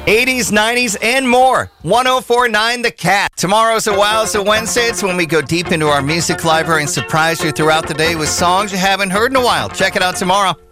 80s, 90s, and more. 104.9 The Cat. Tomorrow's a Wild's a Wednesday. It's when we go deep into our music library and surprise you throughout the day with songs you haven't heard in a while. Check it out tomorrow.